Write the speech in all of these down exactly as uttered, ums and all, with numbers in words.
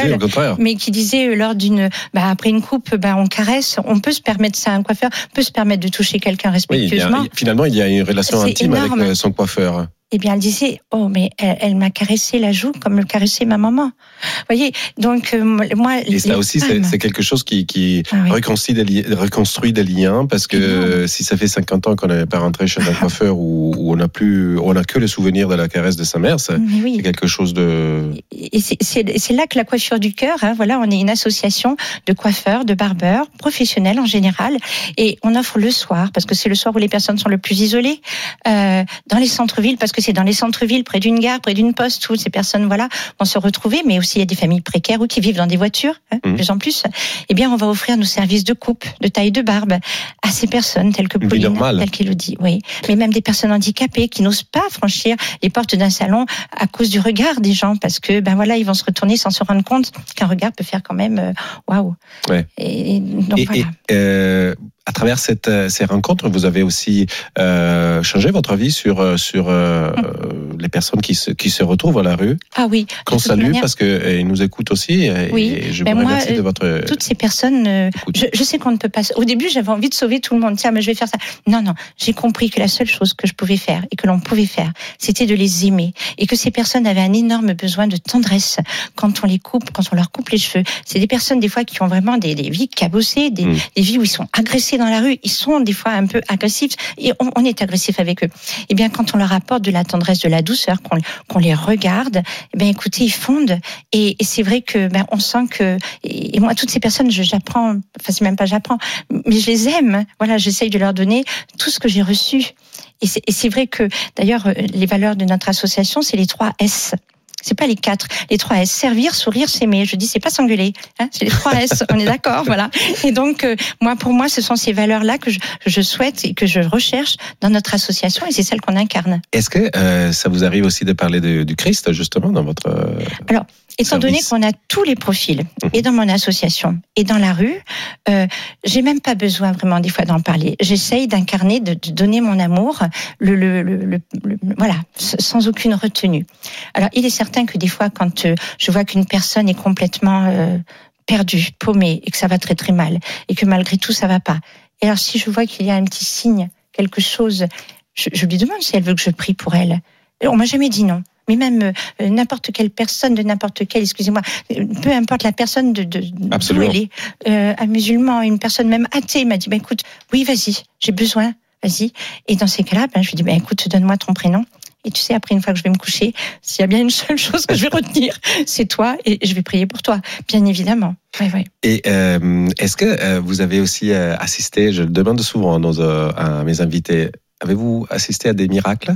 oui, au contraire. mais qui disait lors d'une, bah, après une coupe, bah, on caresse, on peut se permettre ça, un coiffeur peut se permettre de toucher quelqu'un respectueusement. Oui, il y a, finalement, il y a une relation C'est intime énorme. avec son coiffeur. Eh bien, elle disait, oh, mais elle, elle m'a caressé la joue comme le caressait ma maman. Vous voyez, donc euh, moi. Et ça aussi, c'est, c'est quelque chose qui, qui ah, oui. reconstruit, des li- reconstruit des liens, parce que euh, si ça fait cinquante ans qu'on n'avait pas rentré chez un coiffeur où, où on a plus, on a que le souvenir de la caresse de sa mère, ça, oui. c'est quelque chose de. Et c'est, c'est, c'est là que la coiffure du cœur, hein, voilà, on est une association de coiffeurs, de barbeurs, professionnels en général, et on offre le soir, parce que c'est le soir où les personnes sont le plus isolées, euh, dans les centres-villes, parce que que c'est dans les centres-villes, près d'une gare, près d'une poste, où ces personnes, voilà, vont se retrouver, mais aussi il y a des familles précaires ou qui vivent dans des voitures, hein, mmh. de plus en plus. Eh bien, on va offrir nos services de coupe, de taille de barbe à ces personnes, telles que Pauline, telle qu'Élodie, oui. Mais même des personnes handicapées qui n'osent pas franchir les portes d'un salon à cause du regard des gens, parce que, ben voilà, ils vont se retourner sans se rendre compte qu'un regard peut faire quand même, waouh. Wow. Ouais. Et donc et, voilà. Et, euh... À travers cette, ces rencontres, vous avez aussi euh, changé votre vie sur sur euh, mmh. les personnes qui se qui se retrouvent à la rue. Ah oui. Qu'on salue manière... parce que ils nous écoutent aussi. Et, oui. Et je ben vous moi, remercie de votre. Toutes ces personnes, euh, je, je sais qu'on ne peut pas. Au début, j'avais envie de sauver tout le monde. Tiens, mais je vais faire ça. Non, non. J'ai compris que la seule chose que je pouvais faire et que l'on pouvait faire, c'était de les aimer, et que ces personnes avaient un énorme besoin de tendresse quand on les coupe, quand on leur coupe les cheveux. C'est des personnes des fois qui ont vraiment des, des vies cabossées, des, mmh. des vies où ils sont agressés dans la rue. Ils sont des fois un peu agressifs, et on, on est agressif avec eux. Eh bien, quand on leur apporte de la tendresse, de la douceur, qu'on, qu'on les regarde, eh bien, écoutez, ils fondent. Et, et c'est vrai que, ben, on sent que, et, et moi, toutes ces personnes, je, j'apprends, enfin, c'est même pas j'apprends, mais je les aime. Voilà, j'essaye de leur donner tout ce que j'ai reçu. Et c'est, et c'est vrai que, d'ailleurs, les valeurs de notre association, c'est les trois S. C'est pas les quatre, les trois S. Servir, sourire, s'aimer. Je dis, c'est pas s'engueuler, hein, c'est les trois S. On est d'accord, voilà. Et donc, euh, moi, pour moi, ce sont ces valeurs-là que je, je souhaite et que je recherche dans notre association, et c'est celle qu'on incarne. Est-ce que euh, ça vous arrive aussi de parler de, du Christ, justement, dans votre euh, Alors, étant donné qu'on a tous les profils, mmh. et dans mon association, et dans la rue, euh, j'ai même pas besoin vraiment des fois d'en parler. J'essaye d'incarner, de, de donner mon amour, le, le, le, le, le, voilà, sans aucune retenue. Alors, il est certain que des fois, quand euh, je vois qu'une personne est complètement euh, perdue, paumée, et que ça va très très mal, et que malgré tout, ça va pas. Et alors, si je vois qu'il y a un petit signe, quelque chose, je, je lui demande si elle veut que je prie pour elle. Et on m'a jamais dit non. Mais même euh, n'importe quelle personne, de n'importe quelle, excusez-moi, peu importe la personne de, de d'où elle est, euh, un musulman, une personne même athée m'a dit, ben écoute, oui, vas-y, j'ai besoin, vas-y. Et dans ces cas-là, ben je lui dis, ben écoute, donne-moi ton prénom. Et tu sais, après, une fois que je vais me coucher, s'il y a bien une seule chose que je vais retenir, c'est toi, et je vais prier pour toi, bien évidemment. Ouais, ouais. Et euh, est-ce que euh, vous avez aussi euh, assisté, je le demande souvent à, nos, euh, à mes invités, avez-vous assisté à des miracles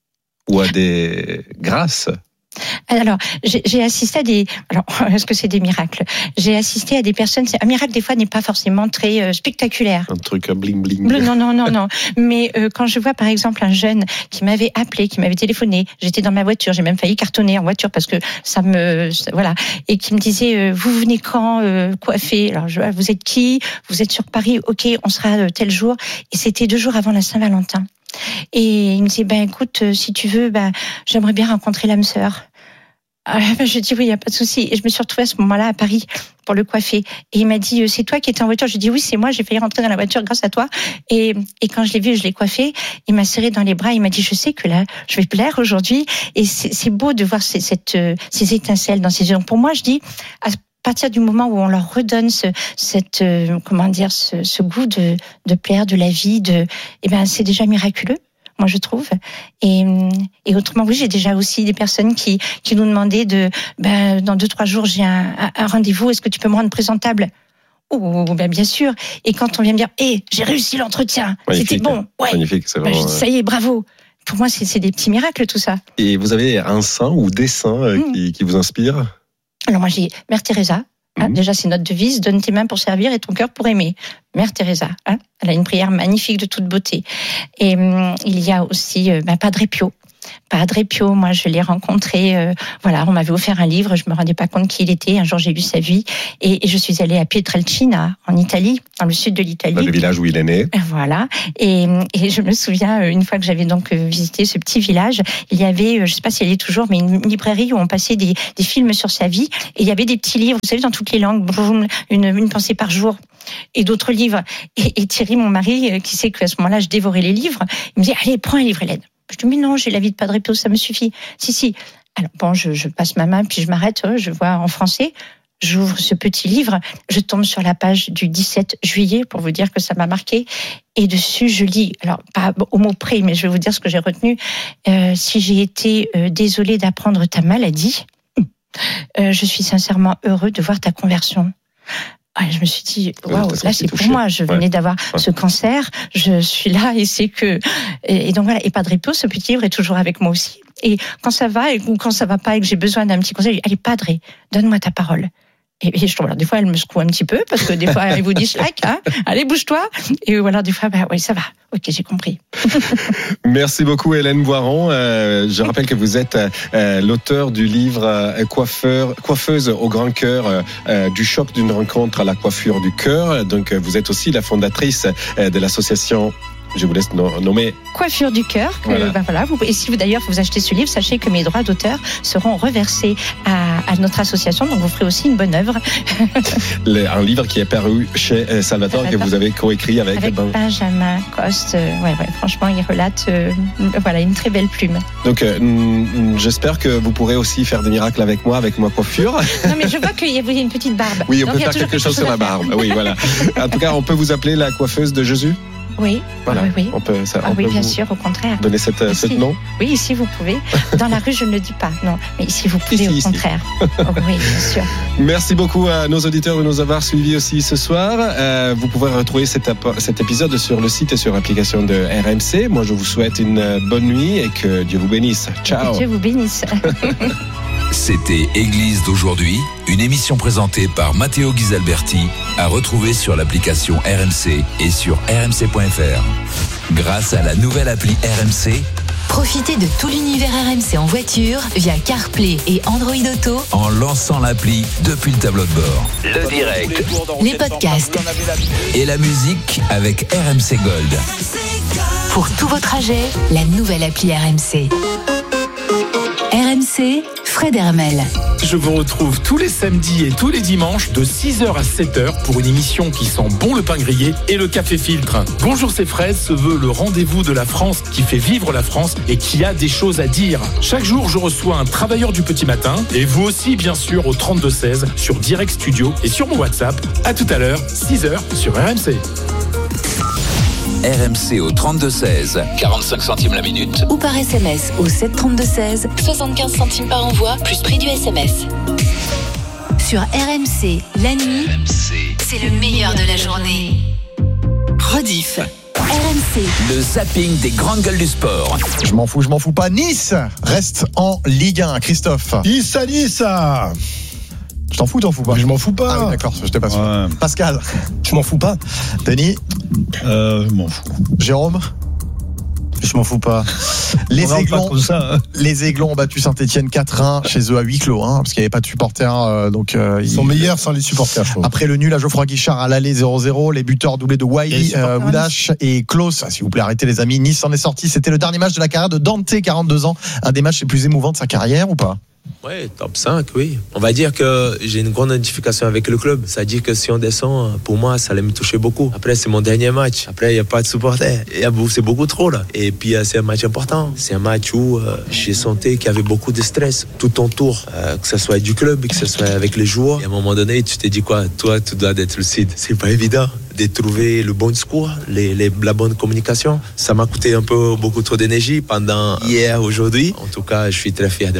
ou à des grâces? Alors, j'ai, j'ai assisté à des... Alors, est-ce que c'est des miracles? J'ai assisté à des personnes... Un miracle, des fois, n'est pas forcément très euh, spectaculaire. Un truc bling-bling. Non, non, non, non. Mais euh, quand je vois, par exemple, un jeune qui m'avait appelé, qui m'avait téléphoné, j'étais dans ma voiture, j'ai même failli cartonner en voiture parce que ça me... Voilà. Et qui me disait, euh, vous venez quand euh, coiffer? Alors, je, vous êtes qui? Vous êtes sur Paris? Ok, on sera euh, tel jour. Et c'était deux jours avant la Saint-Valentin. Et il me dit, ben écoute, si tu veux, ben j'aimerais bien rencontrer l'âme sœur. Alors, ben, je dis oui, il y a pas de souci. Et je me suis retrouvée à ce moment-là à Paris pour le coiffer. Et il m'a dit, c'est toi qui étais en voiture? Je lui ai dit oui, c'est moi. J'ai failli rentrer dans la voiture grâce à toi. Et et quand je l'ai vu, je l'ai coiffé. Il m'a serré dans les bras. Il m'a dit, je sais que là, je vais plaire aujourd'hui. Et c'est, c'est beau de voir ces, cette ces étincelles dans ses yeux. Donc pour moi, je dis. À À partir du moment où on leur redonne ce, cette, euh, comment dire, ce, ce goût de, de plaire, de la vie, de, eh ben, c'est déjà miraculeux, moi je trouve. Et, et autrement, oui, j'ai déjà aussi des personnes qui, qui nous demandaient de, ben, dans deux trois jours, j'ai un, un rendez-vous. Est-ce que tu peux me rendre présentable? Oh, ben bien sûr. Et quand on vient me dire, hé, hey, j'ai réussi l'entretien, magnifique, c'était bon, ouais. Magnifique, c'est vraiment, ben, je dis, ça y est, bravo. Pour moi, c'est, c'est des petits miracles tout ça. Et vous avez un saint ou des saints euh, mmh. qui, qui vous inspirent? Alors moi j'ai Mère Teresa, hein, mmh. déjà c'est notre devise, donne tes mains pour servir et ton cœur pour aimer. Mère Teresa, hein, elle a une prière magnifique de toute beauté. Et hum, il y a aussi euh, ben, Padre Pio, Padre Pio, moi je l'ai rencontré, euh, voilà, on m'avait offert un livre, je me rendais pas compte qui il était. Un jour j'ai lu sa vie et, et je suis allée à Pietrelcina en Italie, dans le sud de l'Italie. Dans le village où il est né. Voilà. Et, et je me souviens une fois que j'avais donc visité ce petit village, il y avait, je sais pas si elle est toujours, mais une librairie où on passait des, des films sur sa vie et il y avait des petits livres, vous savez, dans toutes les langues, une, une pensée par jour. Et d'autres livres. Et, et Thierry, mon mari, qui sait qu'à ce moment-là, je dévorais les livres, il me dit, allez, prends un livre, Hélène. Je dis, mais non, j'ai la vie de Padre Pio, ça me suffit. Si, si. Alors, bon, je, je passe ma main, puis je m'arrête, je vois en français, j'ouvre ce petit livre, je tombe sur la page du dix-sept juillet, pour vous dire que ça m'a marqué, et dessus, je lis, alors, pas au mot près, mais je vais vous dire ce que j'ai retenu, euh, si j'ai été euh, désolée d'apprendre ta maladie, euh, je suis sincèrement heureux de voir ta conversion. Ouais, je me suis dit, waouh, là c'est pour moi. Je venais ouais. d'avoir ouais. ce cancer, je suis là et c'est que. Et donc voilà. Et Padre Pio, ce petit livre est toujours avec moi aussi. Et quand ça va et quand ça va pas et que j'ai besoin d'un petit conseil, je dis, allez Padre, donne-moi ta parole. Et, et je trouve, alors des fois elle me secoue un petit peu parce que des fois elle vous dit like, hein, allez bouge-toi. Et voilà, des fois bah oui ça va. Ok, j'ai compris. Merci beaucoup Hélène Boiron. Euh, je rappelle que vous êtes euh, l'auteur du livre euh, Coiffeur, Coiffeuse au grand cœur, euh, du choc d'une rencontre à la coiffure du cœur. Donc vous êtes aussi la fondatrice euh, de l'association. Je vous laisse nommer Coiffure du cœur. Que, voilà. Ben voilà, vous, et si vous d'ailleurs vous achetez ce livre, sachez que mes droits d'auteur seront reversés à, à notre association, donc vous ferez aussi une bonne œuvre. Le, un livre qui est paru chez euh, Salvatore, Salvatore, que vous avez coécrit avec, avec ben... Benjamin Coste. Euh, ouais, ouais, franchement, il relate euh, voilà, une très belle plume. Donc euh, j'espère que vous pourrez aussi faire des miracles avec moi, avec ma coiffure. Non, mais je vois qu'il y a une petite barbe. Oui, on donc, peut faire quelque, quelque chose sur la barbe. Oui, voilà. En tout cas, on peut vous appeler la coiffeuse de Jésus. Oui, voilà. oui, oui. On peut, ça, ah, on oui, peut bien sûr, au contraire. Donner cette, ici, cette nom. Oui, ici vous pouvez. Dans la rue, je ne le dis pas, non. Mais ici vous pouvez, ici, au ici. contraire. Oh, oui, bien sûr. Merci beaucoup à nos auditeurs de nous avoir suivis aussi ce soir. Euh, vous pouvez retrouver cet, cet épisode sur le site et sur l'application de R M C. Moi, je vous souhaite une bonne nuit et que Dieu vous bénisse. Ciao. Que Dieu vous bénisse. C'était Église d'aujourd'hui, une émission présentée par Matteo Ghisalberti, à retrouver sur l'application R M C et sur r m c point f r. Grâce à la nouvelle appli R M C, profitez de tout l'univers R M C en voiture via CarPlay et Android Auto en lançant l'appli depuis le tableau de bord. Le direct, les podcasts et la musique avec R M C Gold. Pour tous vos trajets, la nouvelle appli R M C. R M C, Fred Hermel. Je vous retrouve tous les samedis et tous les dimanches de six heures à sept heures pour une émission qui sent bon le pain grillé et le café filtre. Bonjour, c'est Fred se veut le rendez-vous de la France qui fait vivre la France et qui a des choses à dire. Chaque jour, je reçois un travailleur du petit matin et vous aussi, bien sûr, au trente-deux seize sur Direct Studio et sur mon WhatsApp. À tout à l'heure, six heures sur R M C. R M C au trente-deux seize, quarante-cinq centimes la minute. Ou par S M S au sept trente-deux seize, soixante-quinze centimes par envoi, plus prix du S M S. Sur R M C, la nuit, R M C, c'est le meilleur de la journée. Rediff. R M C. Le zapping des grandes gueules du sport. Je m'en fous, je m'en fous pas. Nice reste en Ligue un. Christophe. Nice, Nice. Je t'en fous, t'en fous pas? Je m'en fous pas. Ah oui, d'accord, je t'ai pas sûr. Ouais. Pascal. Je m'en fous pas. Denis. Euh, je m'en fous. Jérôme. Je m'en fous pas. Les Aiglons, pas ça, hein. les Aiglons ont battu Saint-Etienne quatre un chez eux à huis clos, hein, parce qu'il n'y avait pas de supporters. Euh, donc, euh, ils sont ils... meilleurs sans les supporters, je trouve. Après le nul à Geoffroy Guichard à l'aller zéro zéro, les buteurs doublés de Wiley, euh, Woudache et Klaus. S'il vous plaît, arrêtez les amis. Nice en est sorti. C'était le dernier match de la carrière de Dante, quarante-deux ans. Un des matchs les plus émouvants de sa carrière ou pas? Ouais, top cinq, oui. On va dire que j'ai une grande identification avec le club. C'est-à-dire que si on descend, pour moi, ça allait me toucher beaucoup. Après, c'est mon dernier match. Après, il n'y a pas de supporters. C'est beaucoup trop, là. Et puis, c'est un match important. C'est un match où euh, j'ai senti qu'il y avait beaucoup de stress tout autour. Euh, que ce soit du club, que ce soit avec les joueurs. Et à un moment donné, tu t'es dit quoi? Toi, tu dois être lucide. C'est pas évident de trouver le bon discours, les, les, la bonne communication. Ça m'a coûté un peu beaucoup trop d'énergie pendant hier, aujourd'hui. En tout cas, je suis très fier de la fin.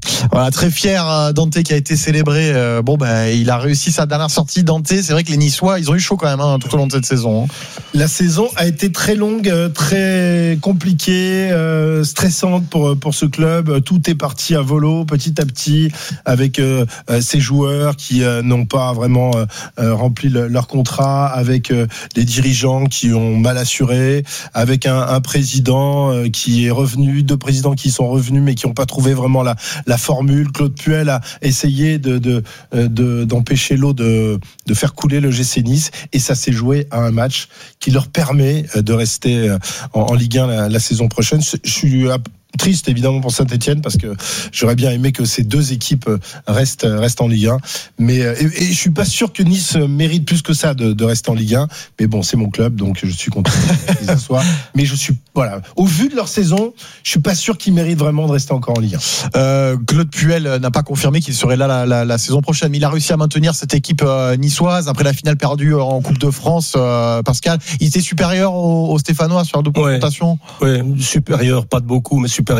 Voilà, très fier Dante qui a été célébré. Euh, bon, ben, il a réussi sa dernière sortie. Dante, c'est vrai que les Niçois, ils ont eu chaud quand même hein, tout au long de cette saison. Hein. La saison a été très longue, très compliquée, euh, stressante pour pour ce club. Tout est parti à volo, petit à petit, avec euh, ces joueurs qui euh, n'ont pas vraiment euh, rempli le, leur contrat, avec euh, les dirigeants qui ont mal assuré, avec un, un président euh, qui est revenu, deux présidents qui sont revenus mais qui n'ont pas trouvé vraiment la la formule. Claude Puel a essayé de, de, de, d'empêcher l'eau de, de faire couler le G C Nice et ça s'est joué à un match qui leur permet de rester en, en Ligue un la, la saison prochaine. Je suis triste évidemment pour Saint-Etienne parce que j'aurais bien aimé que ces deux équipes restent, restent en Ligue un, mais et, et je suis pas sûr que Nice mérite plus que ça de, de rester en Ligue un, mais bon c'est mon club donc je suis content qu'ils y soient, mais je suis voilà, au vu de leur saison je suis pas sûr qu'ils méritent vraiment de rester encore en Ligue un. Euh, Claude Puel n'a pas confirmé qu'il serait là la, la, la saison prochaine, mais il a réussi à maintenir cette équipe euh, niçoise après la finale perdue en Coupe de France. euh, Pascal, il était supérieur aux, aux Stéphanois sur la double confrontation. Ouais, ouais, supérieur, pas de beaucoup mais supérieur.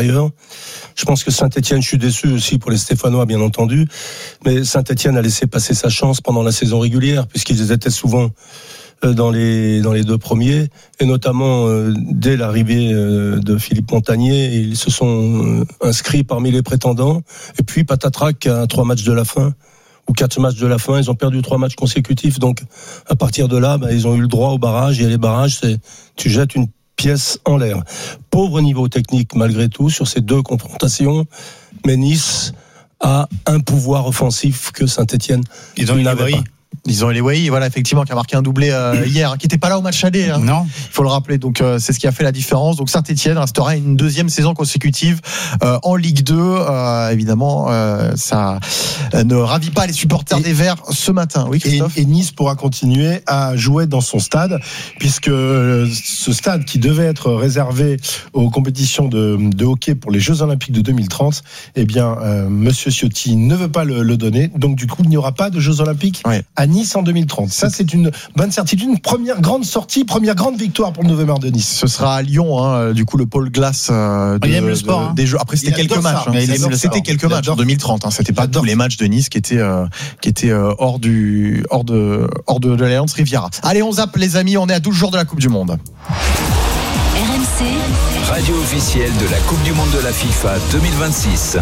Je pense que Saint-Etienne, je suis déçu aussi pour les Stéphanois, bien entendu, mais Saint-Etienne a laissé passer sa chance pendant la saison régulière, puisqu'ils étaient souvent dans les dans les deux premiers, et notamment euh, dès l'arrivée euh, de Philippe Montagnier, ils se sont euh, inscrits parmi les prétendants, et puis patatrac à trois matchs de la fin, ou quatre matchs de la fin, ils ont perdu trois matchs consécutifs, donc à partir de là, bah, ils ont eu le droit au barrage, et les barrages, c'est tu jettes une pièce en l'air. Pauvre niveau technique malgré tout sur ces deux confrontations, mais Nice a un pouvoir offensif que Saint-Etienne ils ont n'avait pas. Ils ont Eleway, voilà, effectivement, qui a marqué un doublé euh, hier, hein, qui n'était pas là au match aller. Hein. Non. Il faut le rappeler. Donc, euh, c'est ce qui a fait la différence. Donc, Saint-Etienne restera une deuxième saison consécutive euh, en Ligue deux. Euh, évidemment, euh, ça euh, ne ravit pas les supporters et, des Verts ce matin. Oui, Christophe. Et, et Nice pourra continuer à jouer dans son stade, puisque ce stade qui devait être réservé aux compétitions de, de hockey pour les Jeux Olympiques de deux mille trente, eh bien, euh, Monsieur Ciotti ne veut pas le, le donner. Donc, du coup, il n'y aura pas de Jeux Olympiques ouais. à Nice en deux mille trente. Ça, c'est une bonne certitude. Une première grande sortie, première grande victoire pour le nouveau maire de Nice. Ce sera à Lyon, hein, du coup, le pôle glace euh, de, il aime le sport, de, hein. des Jeux. Après, c'était quelques matchs. Hein. C'était, c'était quelques matchs en deux mille trente. Hein. C'était pas tous les matchs de Nice qui étaient, euh, qui étaient euh, hors, du, hors, de, hors de, de l'Alliance Riviera. Allez, on zappe, les amis. On est à douze jours de la Coupe du Monde. R M C, radio officielle de la Coupe du Monde de la FIFA deux mille vingt-six.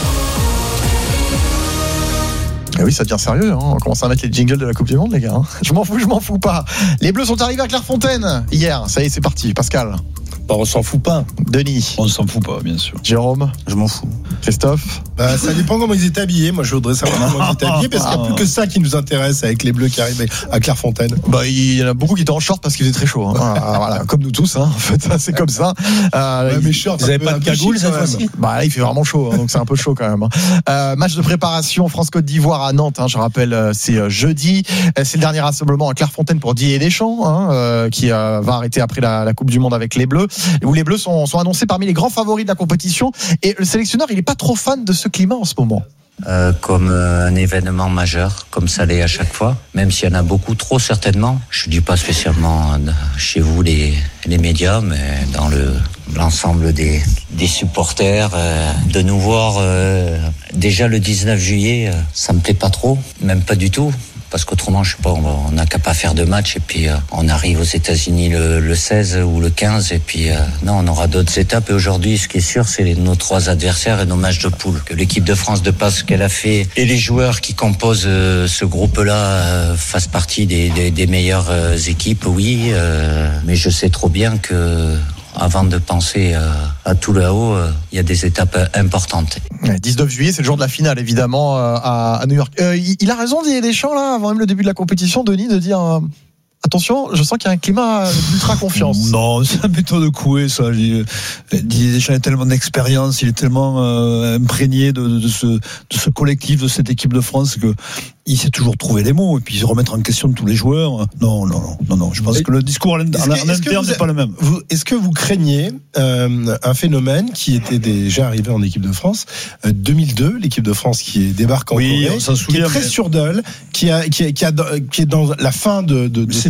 Ah oui, ça devient sérieux, hein. On commence à mettre les jingles de la Coupe du Monde, les gars. Hein. Je m'en fous, je m'en fous pas. Les Bleus sont arrivés à Clairefontaine hier. Ça y est, c'est parti. Pascal. Bah, on s'en fout pas. Denis. On s'en fout pas, bien sûr. Jérôme. Je m'en fous. Christophe. Bah, ça dépend comment ils étaient habillés. Moi, je voudrais savoir comment ils étaient habillés parce qu'il n'y a plus que ça qui nous intéresse avec les Bleus qui arrivent à Clairefontaine. Bah, il y en a beaucoup qui étaient en short parce qu'il faisait très chaud. Hein. Voilà, voilà, comme nous tous, hein. En fait, c'est comme ça. Euh, ouais, mais short, vous n'avez pas de cagoule cette fois-ci? Bah, là, il fait vraiment chaud, hein, donc c'est un peu chaud quand même. Hein. Euh, match de préparation France-Côte d'Ivoire à Nantes. Hein, je rappelle, c'est jeudi. C'est le dernier rassemblement à Clairefontaine pour Didier Deschamps, hein, euh, qui euh, va arrêter après la, la Coupe du Monde avec les Bleus. Où les Bleus sont sont annoncés parmi les grands favoris de la compétition, et le sélectionneur il est pas trop fan de ce climat en ce moment. Euh, comme euh, un événement majeur, comme ça l'est à chaque fois, même s'il y en a beaucoup trop certainement. Je dis pas spécialement euh, chez vous les, les médias, mais dans le, l'ensemble des, des supporters, euh, de nous voir euh, déjà le dix-neuf juillet, euh, ça me plaît pas trop, même pas du tout. Parce qu'autrement, je sais pas, on n'a qu'à pas faire de match et puis euh, on arrive aux États-Unis le, le seize ou le quinze et puis euh, non, on aura d'autres étapes. Et aujourd'hui, ce qui est sûr, c'est les, nos trois adversaires et nos matchs de poule. Que l'équipe de France de passe qu'elle a fait et les joueurs qui composent euh, ce groupe-là euh, fassent partie des, des, des meilleures euh, équipes, oui. Euh, mais je sais trop bien que avant de penser euh, à tout là-haut, il euh, y a des étapes euh, importantes. dix-neuf juillet, c'est le jour de la finale, évidemment, euh, à, à New York. Euh, il, il a raison, Didier Deschamps, là, avant même le début de la compétition, Denis, de dire... Euh... Attention, je sens qu'il y a un climat d'ultra confiance. Non, c'est un méthode de couer, ça. Didier Deschamps a tellement d'expérience, il est tellement euh, imprégné de, de, de, ce, de ce collectif, de cette équipe de France que il sait toujours trouver les mots et puis se remettre en question de tous les joueurs. Non, non, non, non, non. Je pense et que le discours en interne n'est pas le même. Vous, est-ce que vous craignez euh, un phénomène qui était déjà arrivé en équipe de France, euh, deux mille deux, l'équipe de France qui débarque en oui, Corée, qui est très mais... sur d'elle, qui a, qui, a, qui, a, qui est dans la fin de, de, de sa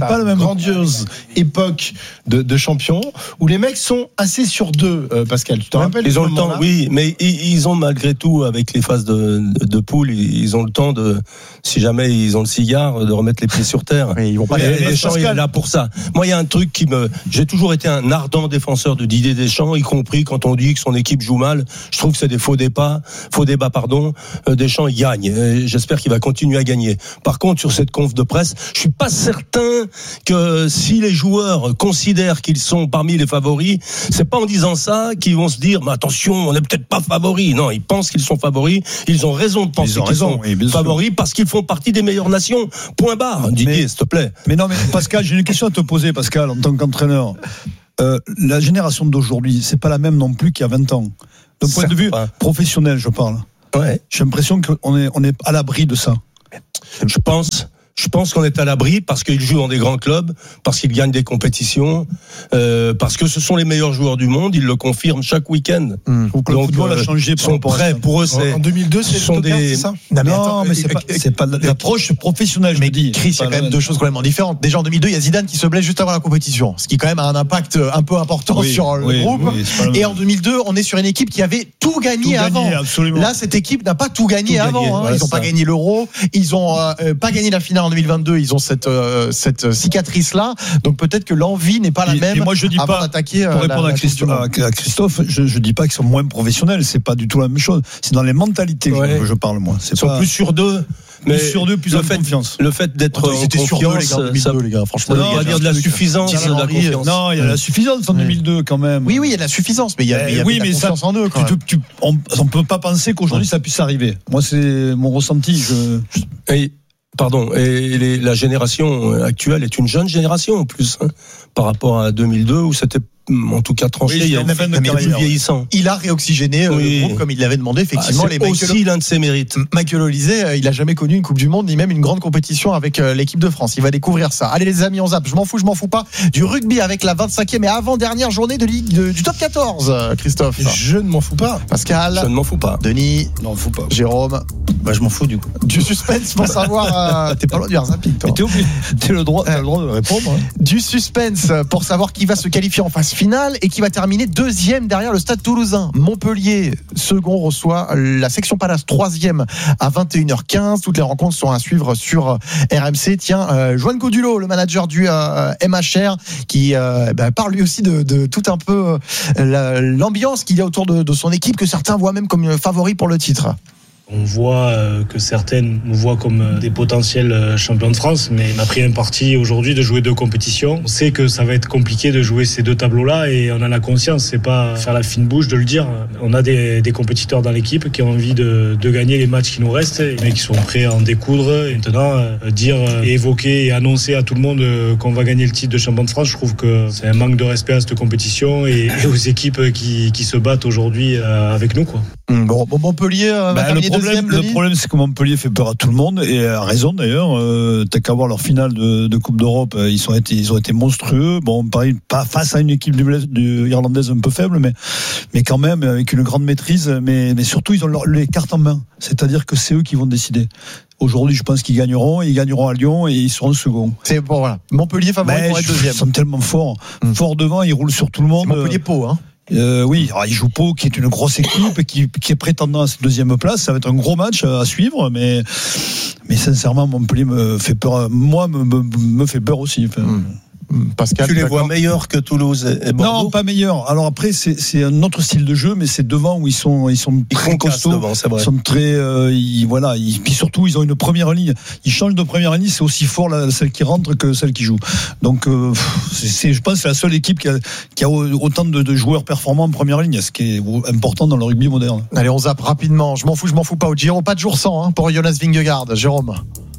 sa pas le même grandiose époque de, de champion, où les mecs sont assez sur deux, euh, Pascal. Tu te rappelles? Ils ont le temps, oui, mais ils, ils ont malgré tout, avec les phases de, de, de poule, ils ont le temps de, si jamais ils ont le cigare, de remettre les pieds sur terre. Mais ils vont pas. Et Deschamps est là pour ça. Moi, il y a un truc qui me, j'ai toujours été un ardent défenseur de Didier Deschamps, y compris quand on dit que son équipe joue mal. Je trouve que c'est des faux débats, faux débats, pardon. Deschamps, il gagne. Et j'espère qu'il va continuer à gagner. Par contre, sur cette conf de presse, je suis pas certain que si les joueurs considèrent qu'ils sont parmi les favoris, c'est pas en disant ça qu'ils vont se dire, mais attention, on n'est peut-être pas favoris. Non, ils pensent qu'ils sont favoris. Ils ont raison de penser qu'ils raison, sont oui, favoris sûr. Parce qu'ils font partie des meilleures nations. Point barre. Didier, s'il te plaît. Mais non, mais Pascal, j'ai une question à te poser, Pascal, en tant qu'entraîneur. Euh, la génération d'aujourd'hui, c'est pas la même non plus qu'il y a vingt ans. D'un point de vue pas. professionnel, je parle. Ouais. J'ai l'impression qu'on est, on est à l'abri de ça. Je pense. Je pense qu'on est à l'abri parce qu'ils jouent dans des grands clubs, parce qu'ils gagnent des compétitions, euh, parce que ce sont les meilleurs joueurs du monde. Ils le confirment chaque week-end. Mmh. Donc, le football euh, a changé. Sont prêts pour eux. C'est, en deux mille deux, c'est ce sont des. C'est ça non, mais, attends, non, mais c'est, pas, c'est pas l'approche professionnelle. Je mais me dis. Chris, il y a quand même deux choses complètement différentes. Déjà en deux mille deux, il y a Zidane qui se blesse juste avant la compétition, ce qui quand même a un impact un peu important oui, sur le oui, groupe. Oui, et en deux mille deux, on est sur une équipe qui avait tout gagné tout avant. Gagné, absolument. Là, cette équipe n'a pas tout gagné tout avant. Gagné, hein. Voilà, ils n'ont pas gagné l'Euro, ils n'ont euh, pas gagné la finale en deux mille vingt-deux. Ils ont cette euh, cette cicatrice là, donc peut-être que l'envie n'est pas la et, même. Et moi je dis avant pas d'attaquer. Pour répondre la, à, la Christophe, à Christophe, je, je dis pas qu'ils sont moins professionnels. C'est pas du tout la même chose. C'est dans les mentalités ouais. que je parle moi. C'est Ils sont pas... plus sur deux. Mais plus sur deux, plus le en fait, confiance. Le fait d'être en confiance, sur deux, les gars, en deux mille deux, ça, les gars, franchement, ça veut pas dire de la suffisance, de la confiance. Non, il y a la suffisance en deux mille deux quand même. Oui, oui, il y a de la suffisance, mais il y a, il y a oui, de la mais confiance ça, en eux. Tu, tu, on, on peut pas penser qu'aujourd'hui ouais. ça puisse arriver. Moi, c'est mon ressenti. Je... Et, pardon. Et les, la génération actuelle est une jeune génération en plus, hein, par rapport à deux mille deux où c'était en tout cas tranché, oui, il y a une fin de carrière vieillissant. Il a réoxygéné oui. le groupe comme il l'avait demandé, effectivement. Ah, c'est les aussi Michael... l'un de ses mérites. Michael Olysée, il a jamais connu une Coupe du Monde ni même une grande compétition avec l'équipe de France. Il va découvrir ça. Allez les amis, on zappe. Je m'en fous, je m'en fous pas. Du rugby avec la vingt-cinquième et avant-dernière journée de Ligue de, du top quatorze. Christophe. Je ne m'en fous pas. Pascal. Je ne m'en fous pas. Denis. Je m'en fous pas. Jérôme. Bah, je m'en fous du coup. Du suspense pour savoir. Euh, t'es pas loin du zapping, toi. Mais t'es obligé. T'as le droit, t'as le droit de répondre. Hein. Du suspense pour savoir qui va se qualifier en phase finale et qui va terminé deuxième derrière le Stade Toulousain. Montpellier, second, reçoit la section Palace, troisième à vingt et une heures quinze. Toutes les rencontres sont à suivre sur R M C. Tiens, euh, Joan Codulot, le manager du euh, M H R, qui euh, bah, parle lui aussi de, de tout un peu euh, la, l'ambiance qu'il y a autour de, de son équipe, que certains voient même comme favori pour le titre. On voit que certaines nous voient comme des potentiels champions de France, mais on a pris un parti aujourd'hui de jouer deux compétitions. On sait que ça va être compliqué de jouer ces deux tableaux-là et on en a conscience. C'est pas faire la fine bouche de le dire. On a des, des compétiteurs dans l'équipe qui ont envie de, de gagner les matchs qui nous restent, mais qui sont prêts à en découdre. Et maintenant, dire et évoquer et annoncer à tout le monde qu'on va gagner le titre de champion de France, je trouve que c'est un manque de respect à cette compétition et, et aux équipes qui, qui se battent aujourd'hui avec nous, quoi. Bon, bon Montpellier va bah, terminer le problème, deuxième. Le problème, c'est que Montpellier fait peur à tout le monde et a raison d'ailleurs. Euh, t'as qu'à voir leur finale de, de Coupe d'Europe, ils sont été, ils ont été monstrueux. Bon, pareil, pas face à une équipe du, du irlandaise un peu faible, mais mais quand même avec une grande maîtrise. Mais mais surtout, ils ont leur, les cartes en main. C'est-à-dire que c'est eux qui vont décider. Aujourd'hui, je pense qu'ils gagneront. Ils gagneront à Lyon et ils seront second. C'est bon, voilà. Montpellier favori pour être deuxième. Ils sont tellement forts, hum. forts devant. Ils roulent sur tout le monde. C'est Montpellier-Pau, hein. Euh, oui, alors il joue Pau, qui est une grosse équipe, qui, qui est prétendant à cette deuxième place. Ça va être un gros match à suivre, mais, mais sincèrement, Montpellier me fait peur. Moi, me, me, me fait peur aussi. Enfin, mmh. Pascal, tu les d'accord. vois meilleurs que Toulouse et Bordeaux? Non, pas meilleurs. Alors après, c'est, c'est un autre style de jeu, mais c'est devant où ils sont, ils sont ils très costauds. Devant, c'est vrai. Ils sont très, euh, ils, voilà. Ils, puis surtout, ils ont une première ligne. Ils changent de première ligne. C'est aussi fort la, celle qui rentre que celle qui joue. Donc, euh, c'est, c'est, je pense, que c'est la seule équipe qui a, qui a autant de, de joueurs performants en première ligne, ce qui est important dans le rugby moderne. Allez, on zappe rapidement. Je m'en fous, je m'en fous pas au Giro. Pas de jour sans hein, pour Jonas Vingegaard. Jérôme.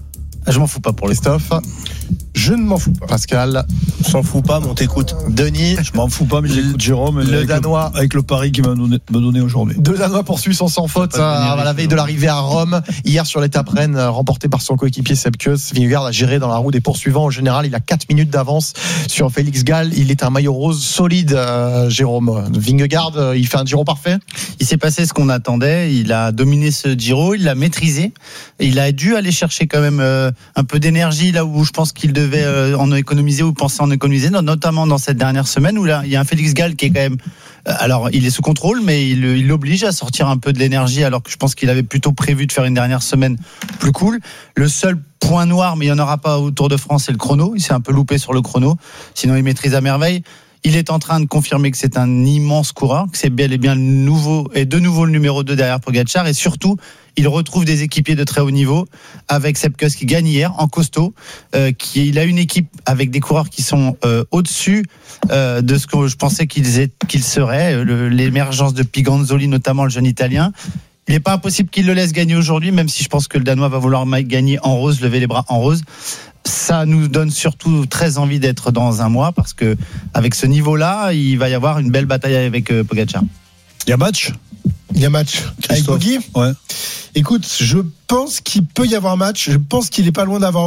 Je m'en fous pas pour Christophe. Je ne m'en fous pas. Pascal. S'en fout pas, mais on t'écoute. Denis. Je m'en fous pas, mais j'écoute Jérôme. Le avec Danois. Le, avec le pari qu'il m'a donné, m'a donné aujourd'hui. Deux Danois poursuivent son sans faute à, à la veille de l'arrivée à Rome. Hier sur l'étape Rennes, remporté par son coéquipier Sepp Kuss. Vingegaard a géré dans la roue des poursuivants. Au général, il a quatre minutes d'avance sur Félix Gall. Il est un maillot rose solide, euh, Jérôme. Vingegaard, il fait un Giro parfait. Il s'est passé ce qu'on attendait. Il a dominé ce Giro, il l'a maîtrisé. Il a dû aller chercher quand même euh, un peu d'énergie là où je pense qu'il devait euh, en économiser ou penser en économiser, notamment dans cette dernière semaine où là, il y a un Félix Gall qui est quand même, euh, alors il est sous contrôle, mais il, il l'oblige à sortir un peu de l'énergie, alors que je pense qu'il avait plutôt prévu de faire une dernière semaine plus cool. Le seul point noir, mais il n'y en aura pas au Tour de France, c'est le chrono. Il s'est un peu loupé sur le chrono, sinon il maîtrise à merveille. Il est en train de confirmer que c'est un immense coureur, que c'est bel et bien le nouveau, et de nouveau le numéro deux derrière Pogacar, et surtout, il retrouve des équipiers de très haut niveau, avec Sepp Kuss qui gagne hier, en costaud, euh, qui, il a une équipe avec des coureurs qui sont euh, au-dessus euh, de ce que je pensais qu'ils, aient, qu'ils seraient, le, l'émergence de Piganzoli, notamment le jeune Italien. Il n'est pas impossible qu'il le laisse gagner aujourd'hui, même si je pense que le Danois va vouloir gagner en rose, lever les bras en rose. Ça nous donne surtout très envie d'être dans un mois, parce que avec ce niveau-là, il va y avoir une belle bataille avec euh, Pogacar. Il y a match Il y a match. Avec Poggi ? Ouais. Écoute, je pense qu'il peut y avoir match. Je pense qu'il est pas loin d'avoir